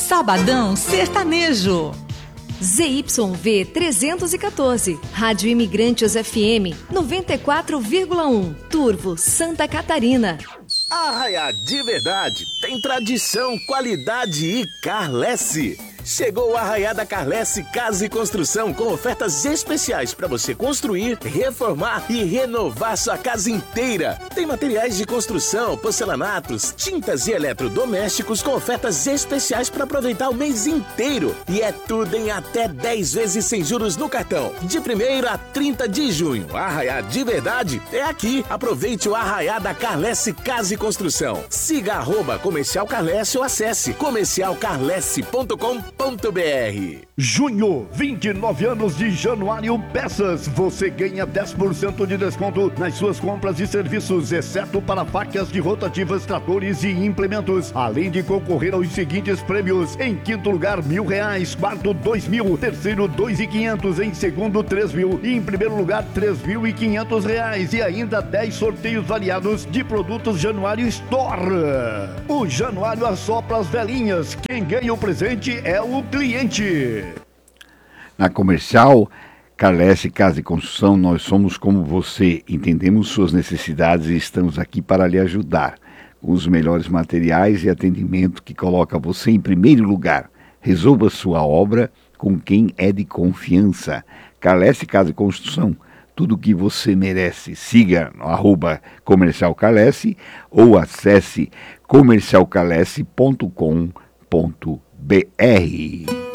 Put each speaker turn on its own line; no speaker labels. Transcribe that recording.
Sabadão Sertanejo.
ZYV 314, Rádio Imigrantes FM 94,1, Turvo, Santa Catarina.
Arraiá de Verdade tem tradição, qualidade e Carlesse. Chegou o Arraiá da Carlesse Casa e Construção com ofertas especiais para você construir, reformar e renovar sua casa inteira. Tem materiais de construção, porcelanatos, tintas e eletrodomésticos com ofertas especiais para aproveitar o mês inteiro. E é tudo em até 10 vezes sem juros no cartão. De 1º a 30 de junho. Arraiá de Verdade é aqui. Aproveite o Arraiá da Carlesse Casa e Construção. Siga @Comercial Carlesse ou acesse comercialcarlesse.com.br.
Junho, 29 anos de Januário Peças. Você ganha 10% de desconto nas suas compras e serviços, exceto para facas de rotativas, tratores e implementos. Além de concorrer aos seguintes prêmios: em quinto lugar, R$1.000, quarto, R$2.000, terceiro, R$2.500, em segundo, R$3.000 e em primeiro lugar, R$3.500 e ainda 10 sorteios variados de produtos Januário Store. O Januário assopra as velhinhas. Quem ganha o presente é o cliente.
Na Comercial Carlesse Casa e Construção, nós somos como você, entendemos suas necessidades e estamos aqui para lhe ajudar, com os melhores materiais e atendimento que coloca você em primeiro lugar. Resolva sua obra com quem é de confiança. Carlesse Casa e Construção, tudo o que você merece. Siga no @Comercial Carlesse ou acesse comercialcarlesse.com.br.